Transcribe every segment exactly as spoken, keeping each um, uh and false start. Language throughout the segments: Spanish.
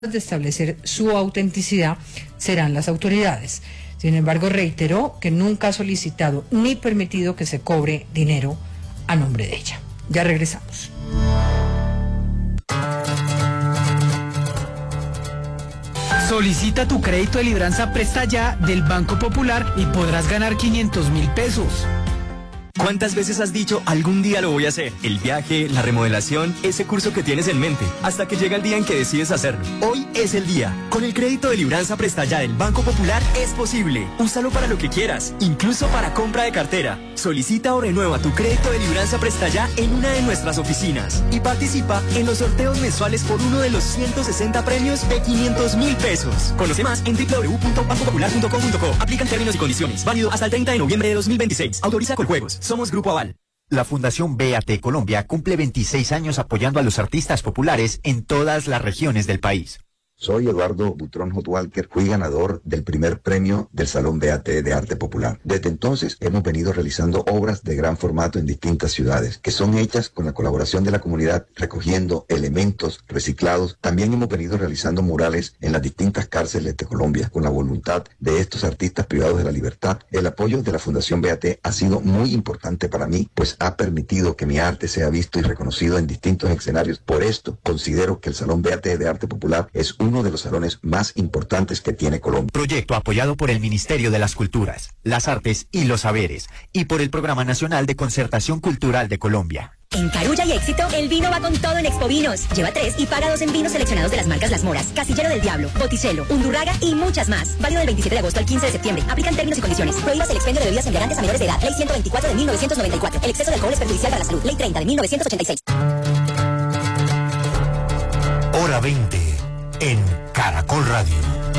de establecer su autenticidad serán las autoridades. Sin embargo, reiteró que nunca ha solicitado ni permitido que se cobre dinero a nombre de ella. Ya regresamos. Solicita tu crédito de Libranza Presta Ya del Banco Popular y podrás ganar quinientos mil pesos. ¿Cuántas veces has dicho, algún día lo voy a hacer? El viaje, la remodelación, ese curso que tienes en mente, hasta que llega el día en que decides hacerlo. Hoy es el día. Con el crédito de Libranza Presta Ya del Banco Popular es posible. Úsalo para lo que quieras, incluso para compra de cartera. Solicita o renueva tu crédito de Libranza Presta Ya en una de nuestras oficinas y participa en los sorteos mensuales por uno de los ciento sesenta premios de quinientos mil pesos. Conoce más en doble u doble u doble u punto banco popular punto com punto co. Aplican términos y condiciones. Válido hasta el treinta de noviembre de dos mil veintiséis. Autoriza Coljuegos. Somos Grupo Aval. La Fundación B A T Colombia cumple veintiséis años apoyando a los artistas populares en todas las regiones del país. Soy Eduardo Butrón Hotwalker, fui ganador del primer premio del Salón B A T de Arte Popular. Desde entonces hemos venido realizando obras de gran formato en distintas ciudades, que son hechas con la colaboración de la comunidad, recogiendo elementos reciclados. También hemos venido realizando murales en las distintas cárceles de Colombia, con la voluntad de estos artistas privados de la libertad. El apoyo de la Fundación B A T ha sido muy importante para mí, pues ha permitido que mi arte sea visto y reconocido en distintos escenarios. Por esto, considero que el Salón B A T de Arte Popular es un uno de los salones más importantes que tiene Colombia. Proyecto apoyado por el Ministerio de las Culturas, las Artes y los Saberes y por el Programa Nacional de Concertación Cultural de Colombia. En Carulla y Éxito, el vino va con todo en Expo Vinos. Lleva tres y paga dos en vinos seleccionados de las marcas Las Moras, Casillero del Diablo, Botticelo, Undurraga y muchas más. Válido del veintisiete de agosto al quince de septiembre. Aplican términos y condiciones. Prohíbas el expendio de bebidas embriagantes a menores de edad. Ley ciento veinticuatro de mil novecientos noventa y cuatro. El exceso de alcohol es perjudicial para la salud. Ley treinta de mil novecientos ochenta y seis. Hora veinte. En Caracol Radio.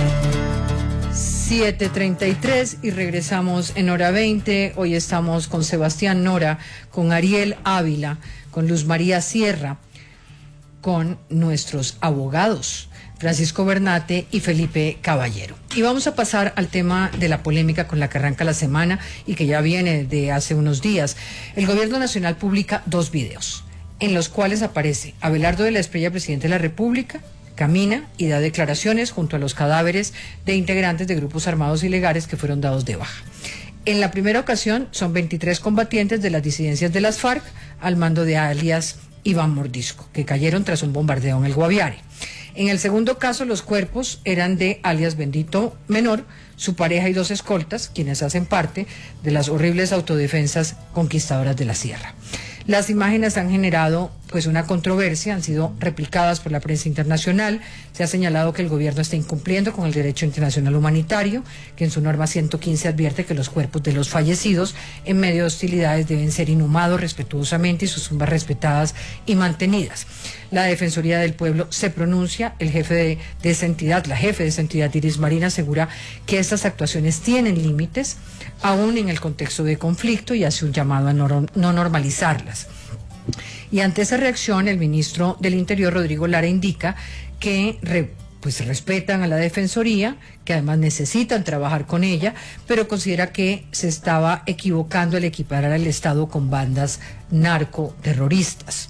siete treinta y tres y regresamos en Hora veinte. Hoy estamos con Sebastián Nora, con Ariel Ávila, con Luz María Sierra, con nuestros abogados, Francisco Bernate y Felipe Caballero. Y vamos a pasar al tema de la polémica con la que arranca la semana y que ya viene de hace unos días. El Gobierno Nacional publica dos videos, en los cuales aparece Abelardo de la Espriella, presidente de la República, camina y da declaraciones junto a los cadáveres de integrantes de grupos armados ilegales que fueron dados de baja. En la primera ocasión son veintitrés combatientes de las disidencias de las FARC al mando de alias Iván Mordisco, que cayeron tras un bombardeo en el Guaviare. En el segundo caso, los cuerpos eran de alias Bendito Menor, su pareja y dos escoltas, quienes hacen parte de las horribles autodefensas conquistadoras de la Sierra. Las imágenes han generado pues una controversia, han sido replicadas por la prensa internacional. Se ha señalado que el gobierno está incumpliendo con el derecho internacional humanitario, que en su norma ciento quince advierte que los cuerpos de los fallecidos en medio de hostilidades deben ser inhumados respetuosamente y sus tumbas respetadas y mantenidas. La Defensoría del Pueblo se pronuncia, el jefe de, de esa entidad, la jefe de esa entidad, Iris Marina, asegura que estas actuaciones tienen límites, aún en el contexto de conflicto, y hace un llamado a no, no normalizarlas. Y ante esa reacción, el ministro del Interior, Rodrigo Lara, indica que re, pues respetan a la Defensoría, que además necesitan trabajar con ella, pero considera que se estaba equivocando al equiparar al Estado con bandas narcoterroristas.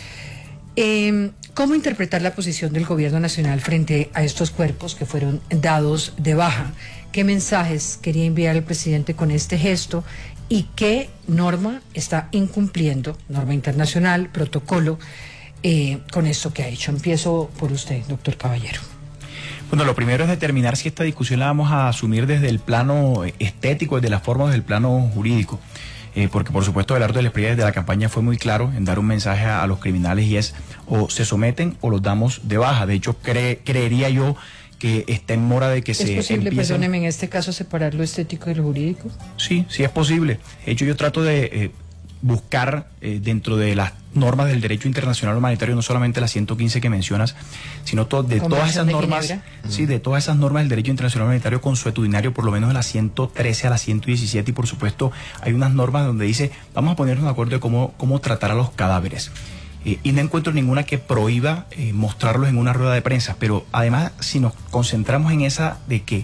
Eh, ¿Cómo interpretar la posición del Gobierno Nacional frente a estos cuerpos que fueron dados de baja? ¿Qué mensajes quería enviar el presidente con este gesto? ¿Y qué norma está incumpliendo, norma internacional, protocolo, eh, con esto que ha hecho? Empiezo por usted, doctor Caballero. Bueno, lo primero es determinar si esta discusión la vamos a asumir desde el plano estético, desde la forma, desde el plano jurídico. Eh, porque por supuesto Abelardo de la Espriella desde la campaña fue muy claro en dar un mensaje a, a los criminales, y es: o se someten o los damos de baja. De hecho, cre, creería yo que está en mora de que ¿Es se posible, empiecen... perdóneme, en este caso separar lo estético y lo jurídico? Sí, sí es posible. De hecho, yo trato de eh, buscar eh, dentro de las normas del derecho internacional humanitario, no solamente las ciento quince que mencionas, sino to de todas esas normas, sí, de todas esas normas del derecho internacional humanitario consuetudinario, por lo menos de la ciento trece a la ciento diecisiete, y por supuesto hay unas normas donde dice: vamos a ponernos de acuerdo de cómo, cómo tratar a los cadáveres. Eh, y no encuentro ninguna que prohíba eh, mostrarlos en una rueda de prensa, pero además, si nos concentramos en esa de que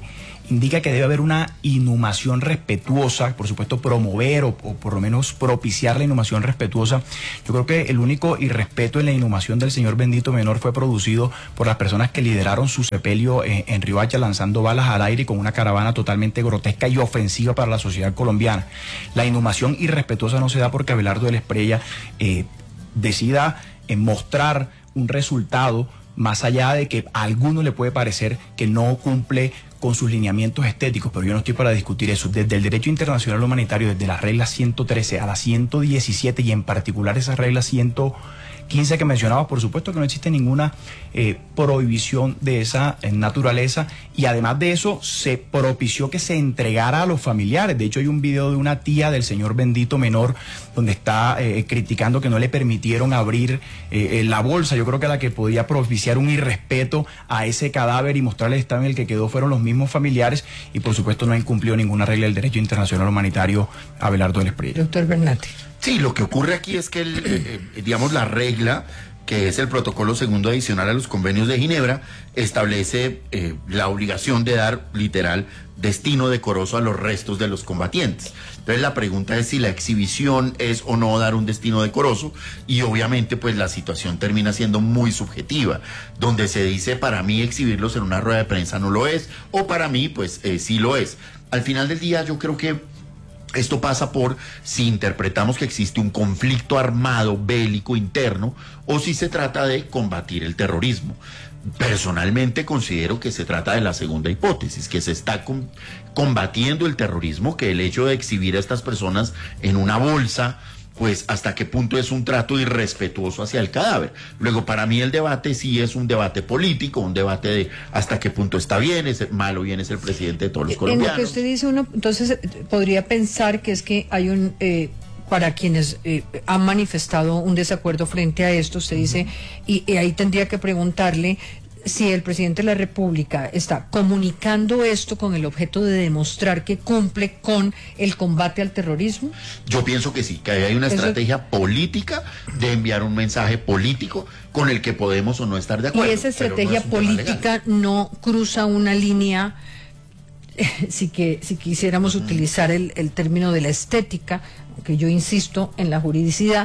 indica que debe haber una inhumación respetuosa, por supuesto promover o, o por lo menos propiciar la inhumación respetuosa. Yo creo que el único irrespeto en la inhumación del señor Bendito Menor fue producido por las personas que lideraron su sepelio en, en Riohacha, lanzando balas al aire con una caravana totalmente grotesca y ofensiva para la sociedad colombiana. La inhumación irrespetuosa no se da porque Abelardo del Espriella eh, decida eh, mostrar un resultado más allá de que a alguno le puede parecer que no cumple con sus lineamientos estéticos, pero yo no estoy para discutir eso. Desde el derecho internacional humanitario, desde las reglas ciento trece a las ciento diecisiete y en particular esas reglas ciento quince que mencionaba, por supuesto que no existe ninguna eh, prohibición de esa eh, naturaleza, y además de eso se propició que se entregara a los familiares. De hecho hay un video de una tía del señor Bendito Menor donde está eh, criticando que no le permitieron abrir eh, la bolsa. Yo creo que la que podía propiciar un irrespeto a ese cadáver y mostrarle el estado en el que quedó fueron los mismos familiares, y por supuesto no ha incumplido ninguna regla del derecho internacional humanitario Abelardo del Espriella. Doctor Bernati. Sí, lo que ocurre aquí es que, el, eh, digamos, la regla, que es el protocolo segundo adicional a los convenios de Ginebra, establece eh, la obligación de dar, literal, destino decoroso a los restos de los combatientes. Entonces la pregunta es si la exhibición es o no dar un destino decoroso, y obviamente pues la situación termina siendo muy subjetiva, donde se dice para mí exhibirlos en una rueda de prensa no lo es, o para mí pues eh, sí lo es. Al final del día yo creo que esto pasa por si interpretamos que existe un conflicto armado, bélico, interno, o si se trata de combatir el terrorismo. Personalmente considero que se trata de la segunda hipótesis, que se está com- combatiendo el terrorismo, que el hecho de exhibir a estas personas en una bolsa, pues hasta qué punto es un trato irrespetuoso hacia el cadáver. Luego, para mí el debate sí es un debate político, un debate de hasta qué punto está bien, es malo bien es el presidente de todos los colombianos. En lo que usted dice, uno entonces podría pensar que es que hay un... Eh, para quienes eh, han manifestado un desacuerdo frente a esto, usted dice, y, y ahí tendría que preguntarle si el presidente de la República está comunicando esto con el objeto de demostrar que cumple con el combate al terrorismo. Yo pienso que sí, que hay una Eso... estrategia política de enviar un mensaje político con el que podemos o no estar de acuerdo. Y esa estrategia no política no cruza una línea, si, que, si quisiéramos mm. utilizar el, el término de la estética, que yo insisto en la juridicidad,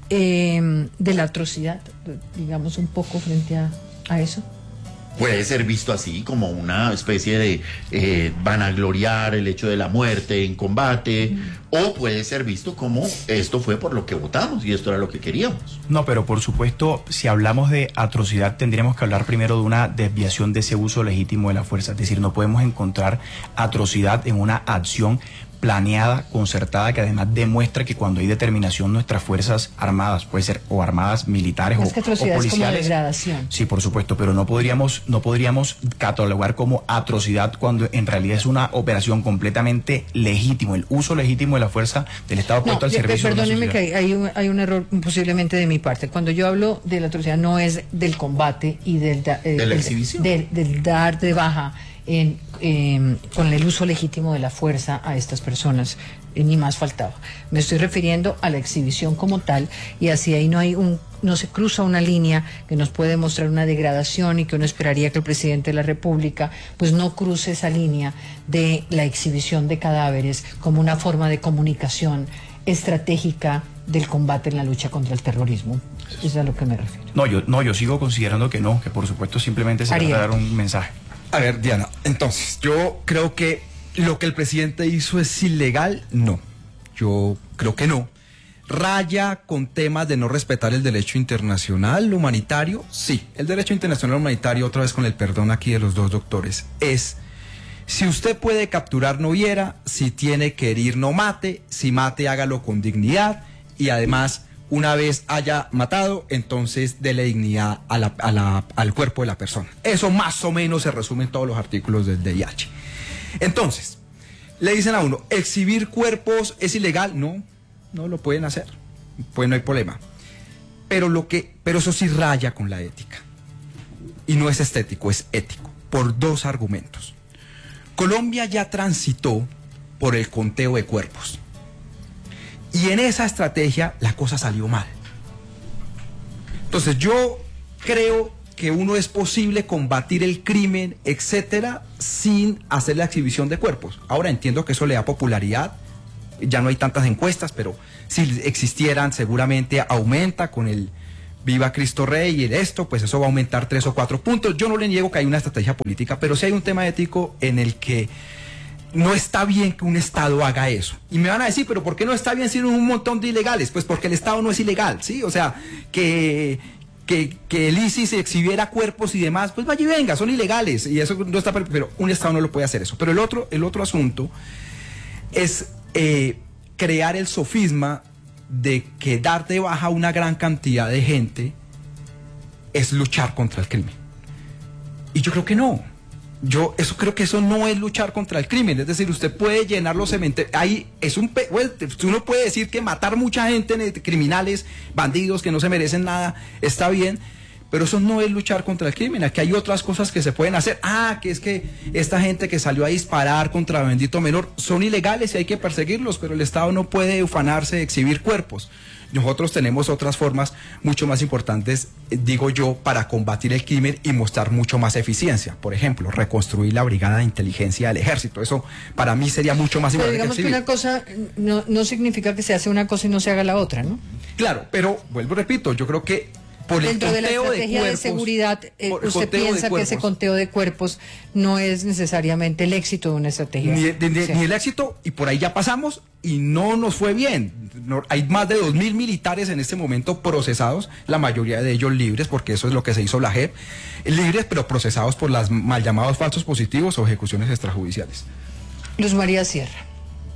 eh, de la atrocidad, digamos un poco frente a, a eso. Puede ser visto así, como una especie de eh, vanagloriar el hecho de la muerte en combate, mm. o puede ser visto como esto fue por lo que votamos y esto era lo que queríamos. No, pero por supuesto, si hablamos de atrocidad, tendríamos que hablar primero de una desviación de ese uso legítimo de la fuerza. Es decir, no podemos encontrar atrocidad en una acción planeada, concertada, que además demuestra que cuando hay determinación nuestras fuerzas armadas, puede ser o armadas militares o, o policiales. Es como degradación. Sí, por supuesto, pero no podríamos, no podríamos catalogar como atrocidad cuando en realidad es una operación completamente legítima, el uso legítimo de la fuerza del Estado puesto no, al servicio de la sociedad. Perdóneme que hay un, hay un error posiblemente de mi parte. Cuando yo hablo de la atrocidad no es del combate y del, eh, de la exhibición, del, del dar de baja En, eh, con el uso legítimo de la fuerza a estas personas, eh, ni más faltaba. Me estoy refiriendo a la exhibición como tal, y así ahí no hay un, no se cruza una línea que nos puede mostrar una degradación, y que uno esperaría que el presidente de la República pues no cruce esa línea de la exhibición de cadáveres como una forma de comunicación estratégica del combate en la lucha contra el terrorismo. Eso es a lo que me refiero. No, yo, no, yo sigo considerando que no, que por supuesto simplemente se trata de dar un mensaje. A ver, Diana, entonces, yo creo que lo que el presidente hizo es ilegal, no. Yo creo que no. ¿Raya con temas de no respetar el derecho internacional humanitario? Sí, el derecho internacional humanitario, otra vez con el perdón aquí de los dos doctores, es: si usted puede capturar, no hiera; si tiene que herir, no mate; si mate, hágalo con dignidad; y además, una vez haya matado, entonces dele dignidad a la, a la, al cuerpo de la persona. Eso más o menos se resume en todos los artículos del D I H. Entonces, le dicen a uno, ¿exhibir cuerpos es ilegal? No, no lo pueden hacer, pues no hay problema. Pero, lo que, pero eso sí raya con la ética. Y no es estético, es ético, por dos argumentos. Colombia ya transitó por el conteo de cuerpos. Y en esa estrategia la cosa salió mal. Entonces yo creo que uno es posible combatir el crimen, etcétera, sin hacer la exhibición de cuerpos. Ahora entiendo que eso le da popularidad, ya no hay tantas encuestas, pero si existieran seguramente aumenta con el Viva Cristo Rey y el esto, pues eso va a aumentar tres o cuatro puntos. Yo no le niego que hay una estrategia política, pero sí hay un tema ético en el que no está bien que un Estado haga eso. Y me van a decir, pero ¿por qué no está bien si hay un montón de ilegales? Pues porque el Estado no es ilegal, ¿sí? O sea, que, que, que el I S I S exhibiera cuerpos y demás, pues vaya y venga, son ilegales. Y eso no está, pero un Estado no lo puede hacer eso. Pero el otro, el otro asunto es eh, crear el sofisma de que dar de baja a una gran cantidad de gente es luchar contra el crimen. Y yo creo que no. Yo eso creo que eso no es luchar contra el crimen. Es decir, usted puede llenar los cementerios. Ahí es un pe bueno, uno puede decir que matar mucha gente, criminales, bandidos que no se merecen nada, está bien, pero eso no es luchar contra el crimen. Aquí hay otras cosas que se pueden hacer. Ah, que es que esta gente que salió a disparar contra bendito menor son ilegales y hay que perseguirlos, pero el Estado no puede ufanarse de exhibir cuerpos. Nosotros tenemos otras formas mucho más importantes, digo yo, para combatir el crimen y mostrar mucho más eficiencia. Por ejemplo, reconstruir la brigada de inteligencia del ejército. Eso para mí sería mucho más pero importante. Digamos que, que una cosa no, no significa que se hace una cosa y no se haga la otra, ¿no? Claro, pero vuelvo, repito, yo creo que por dentro el de la estrategia de, cuerpos, de seguridad, eh, usted piensa que ese conteo de cuerpos no es necesariamente el éxito de una estrategia. Ni, de, de, sí. ni el éxito, y por ahí ya pasamos y no nos fue bien. No, hay más de dos mil militares en este momento procesados, la mayoría de ellos libres, porque eso es lo que se hizo la J E P, libres pero procesados por las mal llamados falsos positivos o ejecuciones extrajudiciales. Luz María Sierra.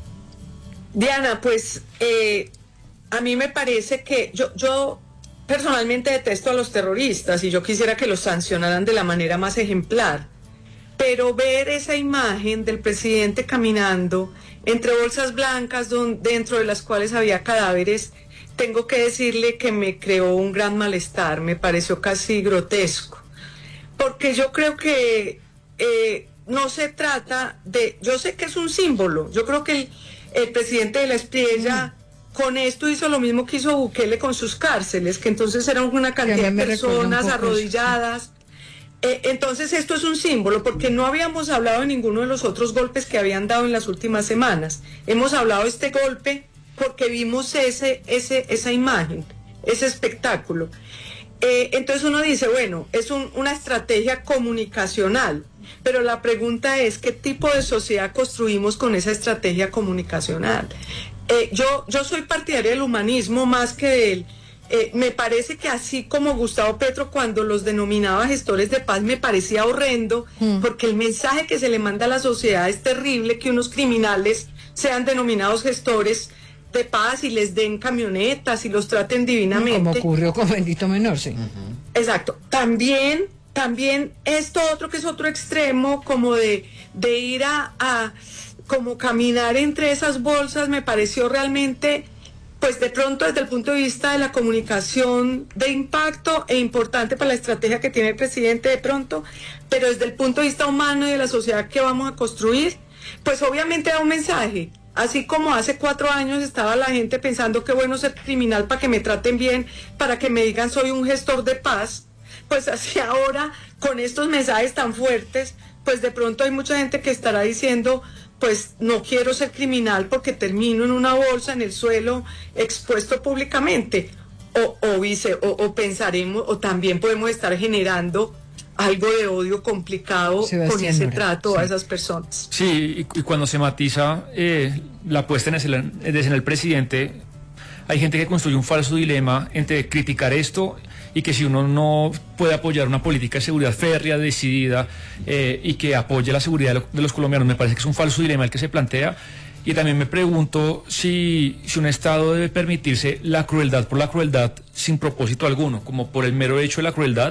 Diana, pues eh, a mí me parece que yo... yo personalmente detesto a los terroristas y yo quisiera que los sancionaran de la manera más ejemplar, pero ver esa imagen del presidente caminando entre bolsas blancas donde, dentro de las cuales había cadáveres, tengo que decirle que me creó un gran malestar, me pareció casi grotesco, porque yo creo que eh, no se trata de, yo sé que es un símbolo, yo creo que el, el presidente de la Espriella mm. con esto hizo lo mismo que hizo Bukele con sus cárceles, que entonces eran una cantidad de personas arrodilladas. Eh, entonces esto es un símbolo, porque no habíamos hablado de ninguno de los otros golpes que habían dado en las últimas semanas. Hemos hablado de este golpe porque vimos ese, ese, esa imagen, ese espectáculo. Eh, entonces uno dice, bueno, es un, una estrategia comunicacional, pero la pregunta es, ¿qué tipo de sociedad construimos con esa estrategia comunicacional? Eh, yo, yo soy partidaria del humanismo más que de él. Eh, me parece que así como Gustavo Petro cuando los denominaba gestores de paz me parecía horrendo, mm. porque el mensaje que se le manda a la sociedad es terrible, que unos criminales sean denominados gestores de paz y les den camionetas y los traten divinamente. Como ocurrió con Bendito Menor, sí. Uh-huh. Exacto. También, también esto otro que es otro extremo, como de, de ir a... a como caminar entre esas bolsas me pareció realmente, pues de pronto desde el punto de vista de la comunicación de impacto e importante para la estrategia que tiene el presidente de pronto, pero desde el punto de vista humano y de la sociedad que vamos a construir, pues obviamente da un mensaje. Así como hace cuatro años estaba la gente pensando que bueno ser criminal para que me traten bien, para que me digan soy un gestor de paz, pues así ahora con estos mensajes tan fuertes, pues de pronto hay mucha gente que estará diciendo pues no quiero ser criminal porque termino en una bolsa en el suelo expuesto públicamente, o, o, vice, o, o pensaremos, o también podemos estar generando algo de odio complicado Sebastián con ese Nora. trato sí. a esas personas. Sí, y, y cuando se matiza eh, la puesta en escena del presidente, hay gente que construye un falso dilema entre criticar esto y que si uno no puede apoyar una política de seguridad férrea, decidida, eh, y que apoye la seguridad de, lo, de los colombianos, me parece que es un falso dilema el que se plantea. Y también me pregunto si, si un Estado debe permitirse la crueldad por la crueldad sin propósito alguno, como por el mero hecho de la crueldad.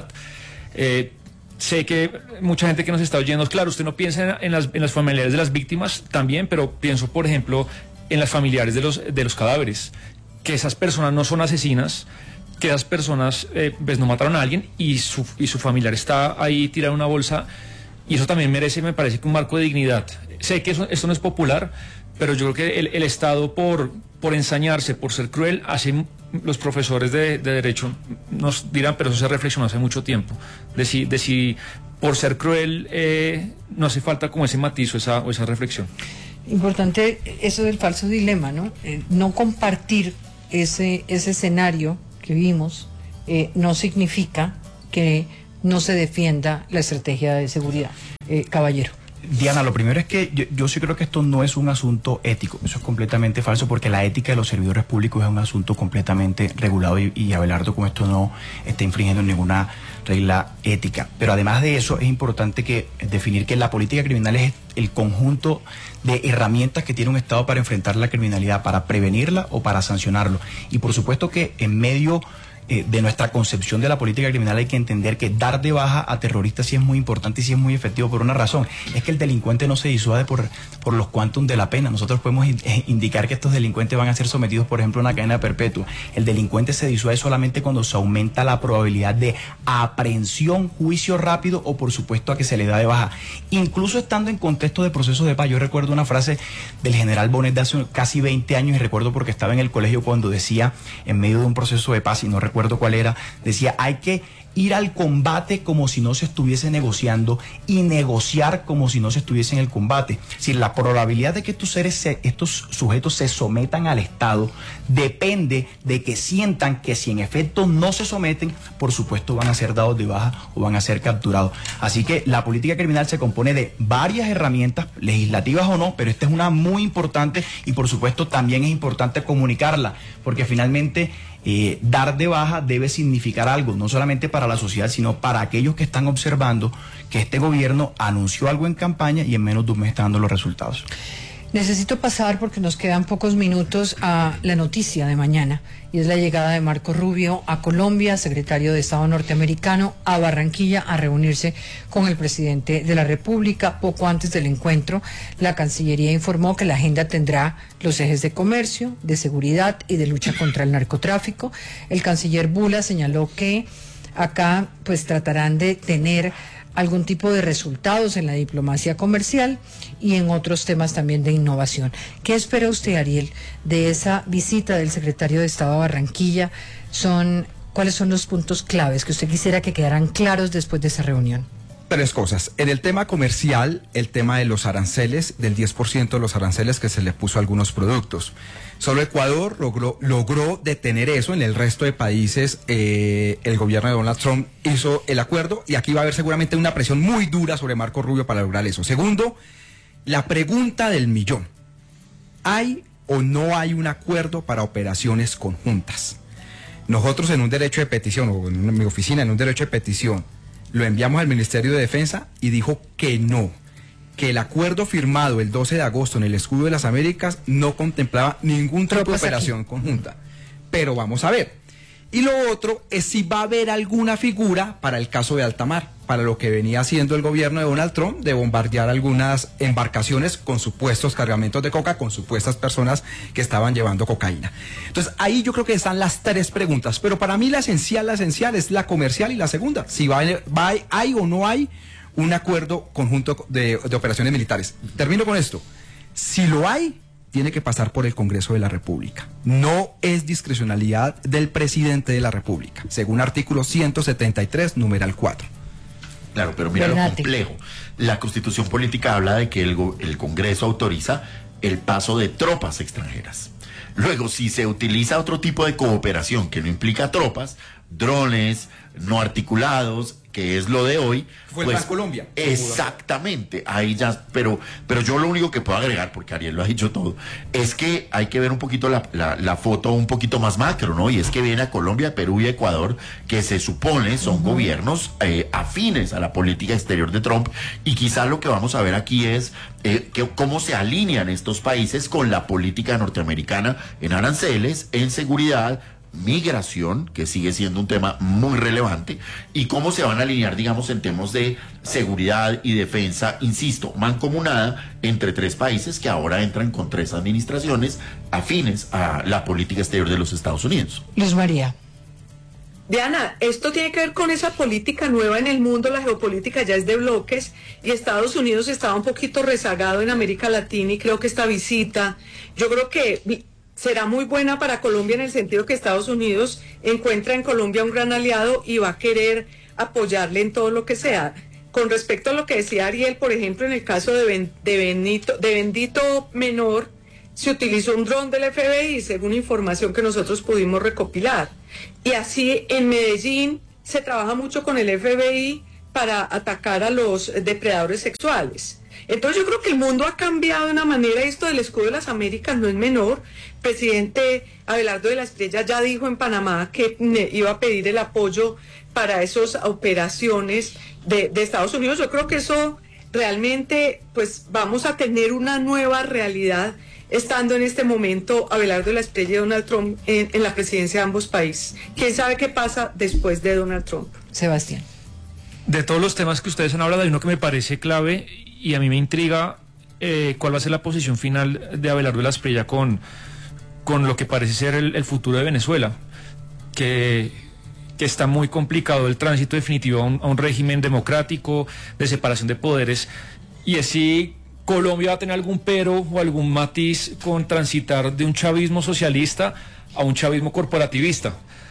Eh, sé que mucha gente que nos está oyendo, claro, usted no piensa en las, en las familiares de las víctimas también, pero pienso, por ejemplo, en las familiares de los, de los cadáveres, que esas personas no son asesinas, que esas personas eh, pues no mataron a alguien y su, y su familiar está ahí tirado en una bolsa, y eso también merece, me parece, que un marco de dignidad. Sé que eso, esto no es popular, pero yo creo que el, el Estado por, por ensañarse, por ser cruel, hace los profesores de, de Derecho nos dirán, pero eso se reflexionó hace mucho tiempo, de si, de si por ser cruel eh, no hace falta como ese matiz o esa, o esa reflexión. Importante eso del falso dilema, ¿no? Eh, no compartir ese, ese escenario que vimos eh, no significa que no se defienda la estrategia de seguridad. Eh, caballero. Diana, lo primero es que yo, yo sí creo que esto no es un asunto ético, eso es completamente falso, porque la ética de los servidores públicos es un asunto completamente regulado y, y Abelardo con esto no está infringiendo ninguna regla ética. Pero además de eso es importante que definir que la política criminal es el conjunto de herramientas que tiene un Estado para enfrentar la criminalidad, para prevenirla o para sancionarlo. Y por supuesto que en medio Eh, de nuestra concepción de la política criminal hay que entender que dar de baja a terroristas sí es muy importante y sí es muy efectivo por una razón, es que el delincuente no se disuade por, por los quantum de la pena. Nosotros podemos in, eh, indicar que estos delincuentes van a ser sometidos, por ejemplo, a una cadena perpetua. El delincuente se disuade solamente cuando se aumenta la probabilidad de aprehensión, juicio rápido o por supuesto a que se le da de baja, incluso estando en contexto de procesos de paz. Yo recuerdo una frase del general Bonet de hace casi veinte años y recuerdo porque estaba en el colegio cuando decía, en medio de un proceso de paz, y no recuerdo recuerdo cuál era, decía, hay que ir al combate como si no se estuviese negociando y negociar como si no se estuviese en el combate. Es decir, la probabilidad de que estos seres, se, estos sujetos se sometan al Estado depende de que sientan que si en efecto no se someten, por supuesto van a ser dados de baja o van a ser capturados. Así que la política criminal se compone de varias herramientas, legislativas o no, pero esta es una muy importante y por supuesto también es importante comunicarla, porque finalmente Eh, dar de baja debe significar algo, no solamente para la sociedad, sino para aquellos que están observando que este gobierno anunció algo en campaña y en menos de un mes está dando los resultados. Necesito pasar, porque nos quedan pocos minutos, a la noticia de mañana, y es la llegada de Marco Rubio a Colombia, secretario de Estado norteamericano, a Barranquilla a reunirse con el presidente de la República. Poco antes del encuentro, la Cancillería informó que la agenda tendrá los ejes de comercio, de seguridad y de lucha contra el narcotráfico. El canciller Bula señaló que acá pues tratarán de tener algún tipo de resultados en la diplomacia comercial y en otros temas también de innovación. ¿Qué espera usted, Ariel, de esa visita del secretario de Estado a Barranquilla? Son, ¿cuáles son los puntos claves que usted quisiera que quedaran claros después de esa reunión? Tres cosas. En el tema comercial, el tema de los aranceles, del diez por ciento de los aranceles que se le puso a algunos productos. Solo Ecuador logró, logró detener eso. En el resto de países, eh, el gobierno de Donald Trump hizo el acuerdo y aquí va a haber seguramente una presión muy dura sobre Marco Rubio para lograr eso. Segundo, la pregunta del millón. ¿Hay o no hay un acuerdo para operaciones conjuntas? Nosotros en un derecho de petición, o en mi oficina en un derecho de petición, lo enviamos al Ministerio de Defensa y dijo que no, que el acuerdo firmado el doce de agosto en el Escudo de las Américas no contemplaba ningún tipo de operación aquí conjunta. Pero vamos a ver. Y lo otro es si va a haber alguna figura para el caso de alta mar, para lo que venía haciendo el gobierno de Donald Trump, de bombardear algunas embarcaciones con supuestos cargamentos de coca, con supuestas personas que estaban llevando cocaína. Entonces ahí yo creo que están las tres preguntas, pero para mí la esencial, la esencial es la comercial y la segunda, si va, va, hay o no hay un acuerdo conjunto de, de operaciones militares. Termino con esto. Si lo hay, tiene que pasar por el Congreso de la República. No es discrecionalidad del presidente de la República, según artículo ciento setenta y tres, numeral cuatro. Claro, pero mira lo complejo. La Constitución Política habla de que el, el Congreso autoriza el paso de tropas extranjeras. Luego, si se utiliza otro tipo de cooperación que no implica tropas, drones, no articulados, que es lo de hoy, fue pues, el Plan Colombia. Exactamente, ahí ya, pero, pero yo lo único que puedo agregar, porque Ariel lo ha dicho todo, es que hay que ver un poquito la, la, la foto un poquito más macro, ¿no? Y es que viene a Colombia, Perú y Ecuador, que se supone son uh-huh. gobiernos eh, afines a la política exterior de Trump, y quizás lo que vamos a ver aquí es eh, que, cómo se alinean estos países con la política norteamericana en aranceles, en seguridad, migración, que sigue siendo un tema muy relevante, y cómo se van a alinear, digamos, en temas de seguridad y defensa, insisto, mancomunada entre tres países que ahora entran con tres administraciones afines a la política exterior de los Estados Unidos. Luz María. Diana, esto tiene que ver con esa política nueva en el mundo, la geopolítica ya es de bloques y Estados Unidos estaba un poquito rezagado en América Latina y creo que esta visita, yo creo que será muy buena para Colombia en el sentido que Estados Unidos encuentra en Colombia un gran aliado y va a querer apoyarle en todo lo que sea. Con respecto a lo que decía Ariel, por ejemplo, en el caso de, ben, de, Benito, de Bendito Menor, se utilizó un dron del F B I, según información que nosotros pudimos recopilar. Y así en Medellín se trabaja mucho con el F B I para atacar a los depredadores sexuales. Entonces yo creo que el mundo ha cambiado de una manera, esto del escudo de las Américas no es menor. El presidente Abelardo de la Espriella ya dijo en Panamá que iba a pedir el apoyo para esas operaciones de, de Estados Unidos. Yo creo que eso realmente, pues vamos a tener una nueva realidad estando en este momento Abelardo de la Espriella y Donald Trump en, en la presidencia de ambos países. ¿Quién sabe qué pasa después de Donald Trump? Sebastián. De todos los temas que ustedes han hablado, hay uno que me parece clave y a mí me intriga eh, cuál va a ser la posición final de Abelardo de la Espriella con, con lo que parece ser el, el futuro de Venezuela, que, que está muy complicado el tránsito definitivo a un, a un régimen democrático, de separación de poderes, y es si Colombia va a tener algún pero o algún matiz con transitar de un chavismo socialista a un chavismo corporativista,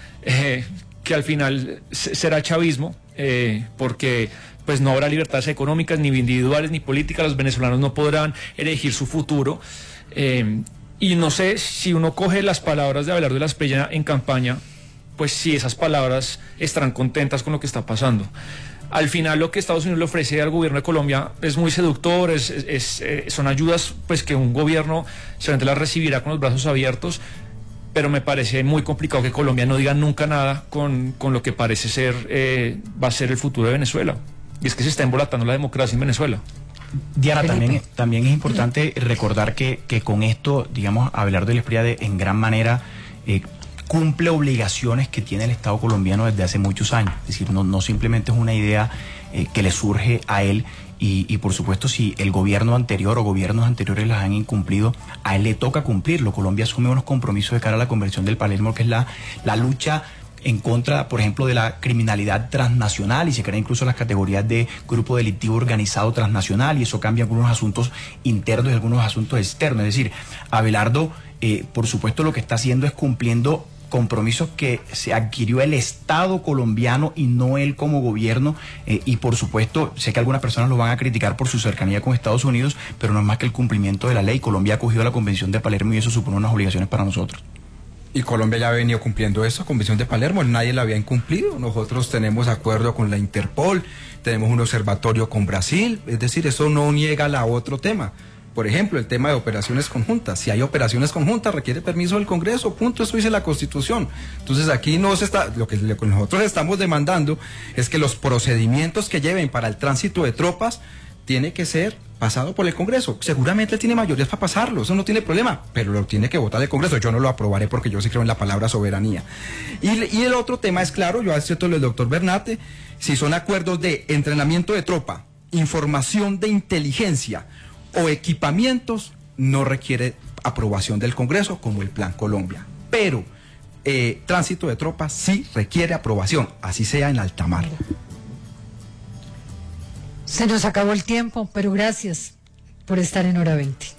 eh, que al final será chavismo, eh, porque pues no habrá libertades económicas, ni individuales, ni políticas, los venezolanos no podrán elegir su futuro, eh, y no sé si uno coge las palabras de Abelardo de la Espriella en campaña, pues si esas palabras estarán contentas con lo que está pasando. Al final lo que Estados Unidos le ofrece al gobierno de Colombia es muy seductor, es, es, es, eh, son ayudas pues que un gobierno seguramente las recibirá con los brazos abiertos, pero me parece muy complicado que Colombia no diga nunca nada con, con lo que parece ser, eh, va a ser el futuro de Venezuela. Y es que se está embolatando la democracia en Venezuela. Diana, también, también es importante recordar que, que con esto, digamos, Abelardo de la Espriella de, en gran manera eh, cumple obligaciones que tiene el Estado colombiano desde hace muchos años. Es decir, no, no simplemente es una idea eh, que le surge a él y, y por supuesto si el gobierno anterior o gobiernos anteriores las han incumplido, a él le toca cumplirlo. Colombia asume unos compromisos de cara a la conversión del Palermo, que es la, la lucha en contra, por ejemplo, de la criminalidad transnacional, y se crea incluso las categorías de grupo delictivo organizado transnacional, y eso cambia algunos asuntos internos y algunos asuntos externos. Es decir, Abelardo, eh, por supuesto, lo que está haciendo es cumpliendo compromisos que se adquirió el Estado colombiano y no él como gobierno, eh, y por supuesto sé que algunas personas lo van a criticar por su cercanía con Estados Unidos, pero no es más que el cumplimiento de la ley. Colombia ha acogido la Convención de Palermo y eso supone unas obligaciones para nosotros. Y Colombia ya ha venido cumpliendo eso, Convención de Palermo, nadie la había incumplido. Nosotros tenemos acuerdo con la Interpol, tenemos un observatorio con Brasil, es decir, eso no niega la otro tema. Por ejemplo, el tema de operaciones conjuntas. Si hay operaciones conjuntas, requiere permiso del Congreso, punto, eso dice la Constitución. Entonces aquí no se está, lo que nosotros estamos demandando es que los procedimientos que lleven para el tránsito de tropas tiene que ser pasado por el Congreso. Seguramente él tiene mayorías para pasarlo, eso no tiene problema, pero lo tiene que votar el Congreso. Yo no lo aprobaré porque yo sí creo en la palabra soberanía. Y, y el otro tema es claro, yo acepto lo del doctor Bernate, si son acuerdos de entrenamiento de tropa, información de inteligencia o equipamientos, no requiere aprobación del Congreso como el Plan Colombia. Pero eh, tránsito de tropas sí requiere aprobación, así sea en alta mar. Se nos acabó el tiempo, pero gracias por estar en Hora veinte.